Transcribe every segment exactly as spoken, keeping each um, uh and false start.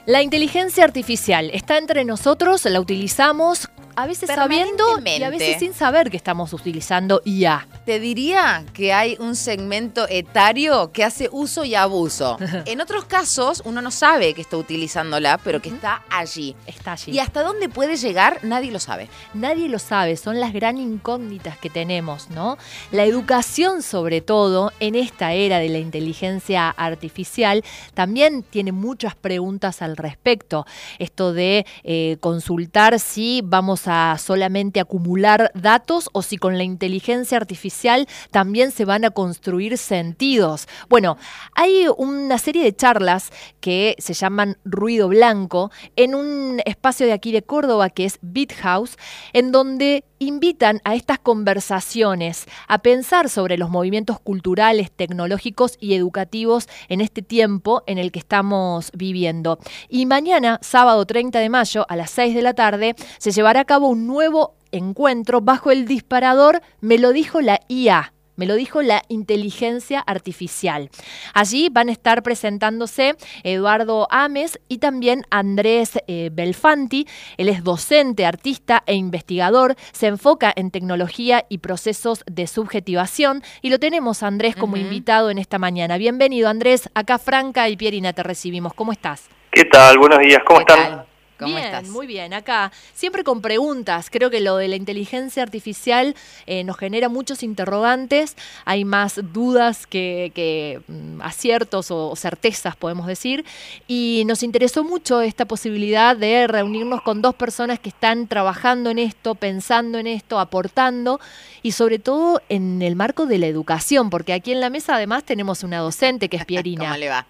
La inteligencia artificial está entre nosotros, la utilizamos a veces sabiendo y a veces sin saber que estamos utilizando I A. Te diría que hay un segmento etario que hace uso y abuso. En otros casos, uno no sabe que está utilizándola, pero que está allí. Está allí. Y hasta dónde puede llegar, nadie lo sabe. Nadie lo sabe, son las gran incógnitas que tenemos, ¿no? La educación, sobre todo, en esta era de la inteligencia artificial, también tiene muchas preguntas al respecto. Esto de eh, consultar si vamos a solamente acumular datos o si con la inteligencia artificial también se van a construir sentidos. Bueno, hay una serie de charlas que se llaman Ruido Blanco en un espacio de aquí de Córdoba que es BitHouse, en donde invitan a estas conversaciones a pensar sobre los movimientos culturales, tecnológicos y educativos en este tiempo en el que estamos viviendo. Y mañana, sábado treinta de mayo, a las seis de la tarde, se llevará a cabo un nuevo encuentro bajo el disparador Me lo dijo la I A. Me lo dijo la inteligencia artificial. Allí van a estar presentándose Eduardo Ames y también Andrés eh, Belfanti. Él es docente, artista e investigador. Se enfoca en tecnología y procesos de subjetivación. Y lo tenemos, Andrés, como uh-huh. invitado en esta mañana. Bienvenido, Andrés. Acá Franca y Pierina te recibimos. ¿Cómo estás? ¿Qué tal? Buenos días. ¿Cómo están? Tal? ¿Cómo bien, estás? Muy bien, acá siempre con preguntas. Creo que lo de la inteligencia artificial eh, nos genera muchos interrogantes, hay más dudas que, que mm, aciertos o, o certezas, podemos decir, y nos interesó mucho esta posibilidad de reunirnos con dos personas que están trabajando en esto, pensando en esto, aportando, y sobre todo en el marco de la educación, porque aquí en la mesa además tenemos una docente que es Pierina. ¿Cómo le va?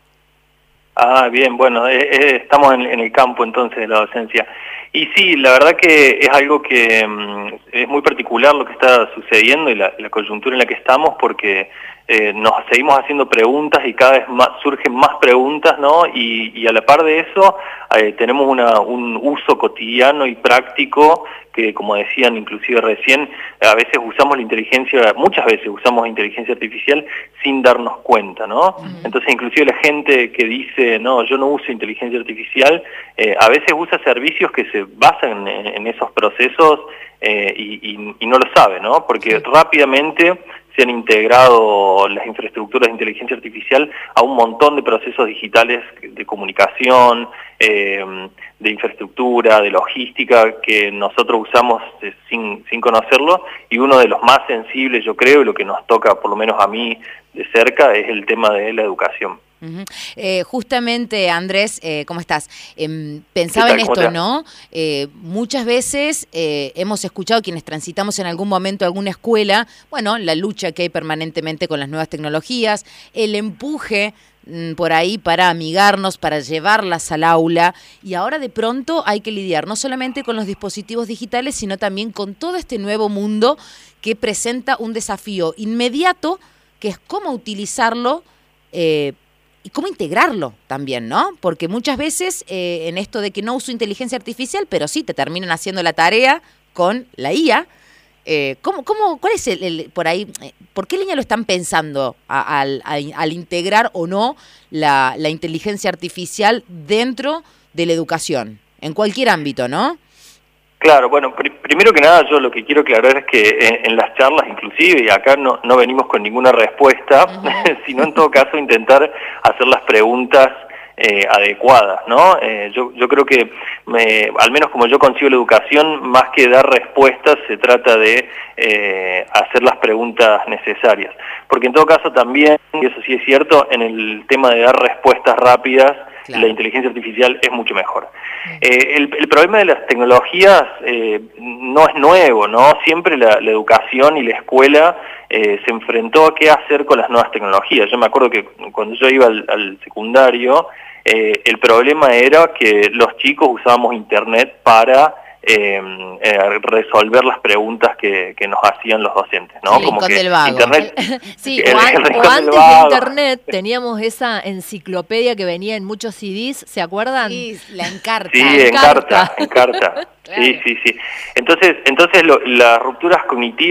Ah, bien, bueno, eh, eh, estamos en, en el campo entonces de la docencia. Y sí, la verdad que es algo que mm, es muy particular lo que está sucediendo y la, la coyuntura en la que estamos, porque eh, nos seguimos haciendo preguntas y cada vez más surgen más preguntas, ¿no? Y, y a la par de eso eh, tenemos una, un uso cotidiano y práctico que, como decían inclusive recién, a veces usamos la inteligencia, muchas veces usamos inteligencia artificial sin darnos cuenta, ¿no? Mm. Entonces, inclusive la gente que dice, no, yo no uso inteligencia artificial, eh, a veces usa servicios que se basan en, en esos procesos eh, y, y, y no lo sabe, ¿no? Porque sí. rápidamente se han integrado las infraestructuras de inteligencia artificial a un montón de procesos digitales de comunicación, eh, de infraestructura, de logística, que nosotros usamos eh, sin, sin conocerlo, y uno de los más sensibles, yo creo, y lo que nos toca, por lo menos a mí, de cerca, es el tema de la educación. Uh-huh. Eh, justamente, Andrés, eh, ¿cómo estás? Eh, pensaba en esto, ¿no? Eh, muchas veces eh, hemos escuchado quienes transitamos en algún momento alguna escuela, bueno, la lucha que hay permanentemente con las nuevas tecnologías, el empuje mm, por ahí para amigarnos, para llevarlas al aula, y ahora de pronto hay que lidiar no solamente con los dispositivos digitales, sino también con todo este nuevo mundo que presenta un desafío inmediato, que es cómo utilizarlo eh, y cómo integrarlo también, ¿no? Porque muchas veces eh, en esto de que no uso inteligencia artificial, pero sí te terminan haciendo la tarea con la I A, eh, ¿cómo, cómo, ¿cuál es el, el por ahí, eh, por qué línea lo están pensando a, al, a, al integrar o no la, la inteligencia artificial dentro de la educación, en cualquier ámbito, ¿no? Claro, bueno, pr primero que nada yo lo que quiero aclarar es que en, en las charlas inclusive, y acá no, no venimos con ninguna respuesta, uh-huh. sino en todo caso intentar hacer las preguntas eh, adecuadas, ¿no? Eh, yo, yo creo que, me, al menos como yo concibo la educación, más que dar respuestas, se trata de eh, hacer las preguntas necesarias. Porque en todo caso también, y eso sí es cierto, en el tema de dar respuestas rápidas, claro. la inteligencia artificial es mucho mejor. Eh, el, el problema de las tecnologías eh, no es nuevo, ¿no? Siempre la, la educación y la escuela eh, se enfrentó a qué hacer con las nuevas tecnologías. Yo me acuerdo que cuando yo iba al, al secundario, eh, el problema era que los chicos usábamos internet para Eh, eh, resolver las preguntas que, que nos hacían los docentes, ¿no? El Como que del vago. internet, sí, el, o, an el o antes de internet teníamos esa enciclopedia que venía en muchos C Ds, ¿se acuerdan? Sí, la Encarta. Sí, en carta, en carta. Sí, sí, sí. Entonces, entonces lo, las rupturas cognitivas